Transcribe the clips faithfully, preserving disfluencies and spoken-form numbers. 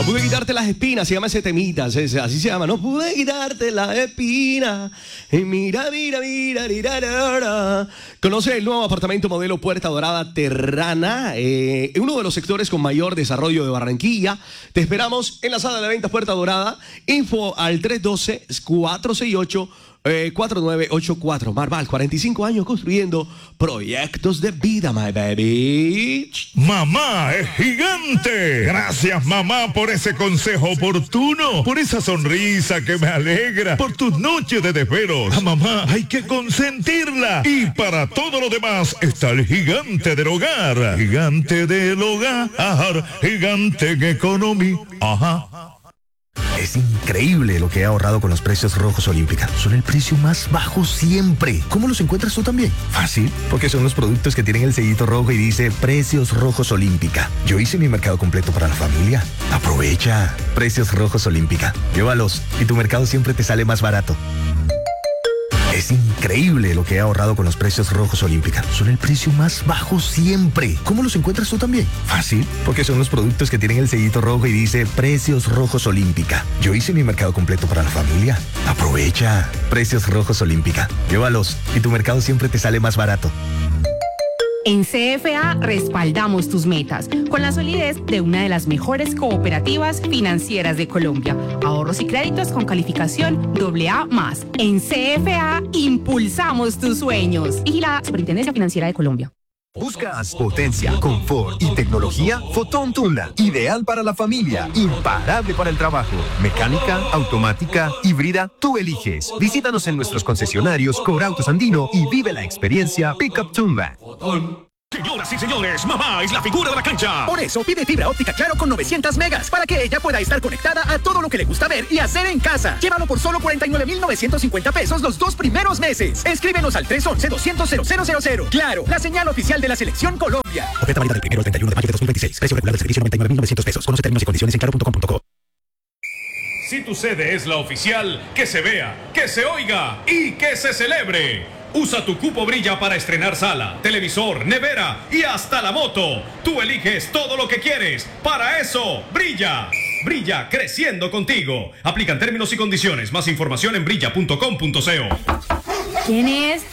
No pude quitarte las espinas, se llama ese temita, así se llama. No pude quitarte las espinas. Y mira, mira, mira, mira, mira. Conoce el nuevo apartamento modelo Puerta Dorada Terrana, eh, uno de los sectores con mayor desarrollo de Barranquilla. Te esperamos en la sala de ventas Puerta Dorada. Info al tres uno dos, cuatro seis ocho, cuatro nueve ocho cuatro. Marval, cuarenta y cinco años construyendo proyectos de vida, my baby. Mamá es gigante. Gracias, mamá, por ese consejo oportuno, por esa sonrisa que me alegra, por tus noches de desvelos. A mamá hay que consentirla. Y para todo lo demás está el gigante del hogar. Gigante del hogar, gigante en economía. Ajá. Es increíble lo que he ahorrado con los precios rojos Olímpica. Son el precio más bajo siempre. ¿Cómo los encuentras tú también? Fácil, porque son los productos que tienen el sellito rojo y dice Precios Rojos Olímpica. Yo hice mi mercado completo para la familia. Aprovecha. Precios Rojos Olímpica. Llévalos y tu mercado siempre te sale más barato. Es increíble lo que he ahorrado con los precios rojos Olímpica. Son el precio más bajo siempre. ¿Cómo los encuentras tú también? Fácil, porque son los productos que tienen el sellito rojo y dice Precios Rojos Olímpica. Yo hice mi mercado completo para la familia. Aprovecha. Precios Rojos Olímpica. Llévalos y tu mercado siempre te sale más barato. En C F A respaldamos tus metas con la solidez de una de las mejores cooperativas financieras de Colombia. Ahorros y créditos con calificación doble A más. En C F A impulsamos tus sueños. Y la Superintendencia Financiera de Colombia. ¿Buscas potencia, confort y tecnología? Fotón Tundra, ideal para la familia, imparable para el trabajo. Mecánica, automática, híbrida, tú eliges. Visítanos en nuestros concesionarios Corautos Andino y vive la experiencia Pickup Tundra. Señoras y señores, mamá es la figura de la cancha. Por eso pide fibra óptica Claro con novecientos megas para que ella pueda estar conectada a todo lo que le gusta ver y hacer en casa. Llévalo por solo cuarenta y nueve mil novecientos cincuenta pesos los dos primeros meses. Escríbenos al tres once, doscientos, cero cero cero cero. Claro, la señal oficial de la Selección Colombia. Oferta válida del primero al treinta y uno de mayo de dos mil veintiséis. Precio regular del servicio noventa y nueve mil novecientos pesos. Conoce términos y condiciones en claro punto com punto co. Si tu sede es la oficial, que se vea, que se oiga y que se celebre. Usa tu cupo Brilla para estrenar sala, televisor, nevera y hasta la moto. Tú eliges todo lo que quieres. Para eso, Brilla. Brilla creciendo contigo. Aplican términos y condiciones. Más información en brilla punto com punto co. ¿Quién es?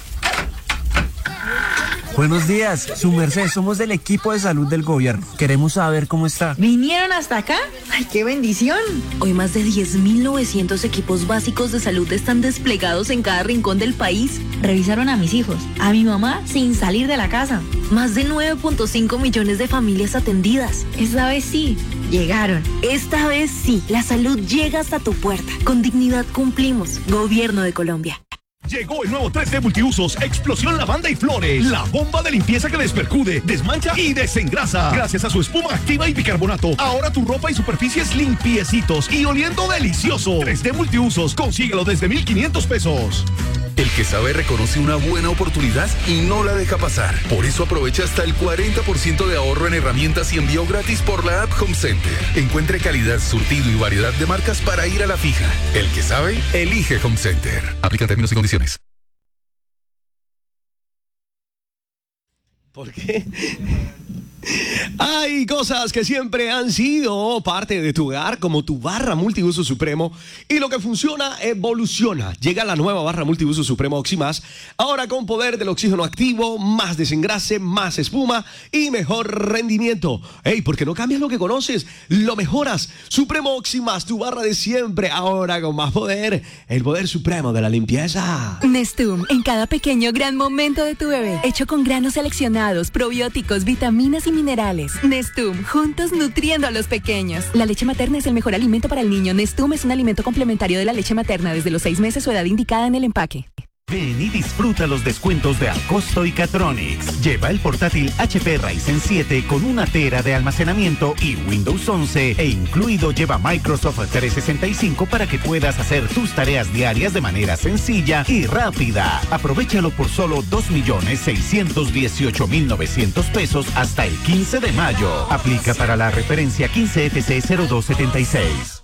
Buenos días, su merced, somos del equipo de salud del gobierno. Queremos saber cómo está. ¿Vinieron hasta acá? ¡Ay, qué bendición! Hoy más de diez mil novecientos equipos básicos de salud están desplegados en cada rincón del país. Revisaron a mis hijos, a mi mamá, sin salir de la casa. Más de nueve punto cinco millones de familias atendidas. Esta vez sí, llegaron. Esta vez sí, la salud llega hasta tu puerta. Con dignidad cumplimos. Gobierno de Colombia. Llegó el nuevo tres D Multiusos, Explosión Lavanda y Flores. La bomba de limpieza que despercude, desmancha y desengrasa. Gracias a su espuma activa y bicarbonato, ahora tu ropa y superficies limpiecitos y oliendo delicioso. tres D Multiusos, consíguelo desde mil quinientos pesos. El que sabe reconoce una buena oportunidad y no la deja pasar. Por eso aprovecha hasta el cuarenta por ciento de ahorro en herramientas y envío gratis por la app Home Center. Encuentre calidad, surtido y variedad de marcas para ir a la fija. El que sabe, elige Home Center. Aplica términos y condiciones. ¿Por qué? Hay cosas que siempre han sido parte de tu hogar, como tu barra multiuso supremo, y lo que funciona evoluciona. Llega la nueva barra multiuso supremo Oxymás, ahora con poder del oxígeno activo, más desengrase, más espuma y mejor rendimiento. Ey, ¿por qué no cambias lo que conoces? Lo mejoras. Supremo Oxymás, tu barra de siempre, ahora con más poder, el poder supremo de la limpieza. Nestum, en cada pequeño gran momento de tu bebé, hecho con granos seleccionados, probióticos, vitaminas y minerales. Nestum, juntos nutriendo a los pequeños. La leche materna es el mejor alimento para el niño. Nestum es un alimento complementario de la leche materna desde los seis meses o edad indicada en el empaque. Ven y disfruta los descuentos de Alcosto y Catronics. Lleva el portátil H P Ryzen siete con una tera de almacenamiento y Windows once e incluido lleva Microsoft trescientos sesenta y cinco para que puedas hacer tus tareas diarias de manera sencilla y rápida. Aprovechalo por solo dos millones seiscientos dieciocho mil novecientos pesos hasta el quince de mayo. Aplica para la referencia quince F C cero dos setenta y seis.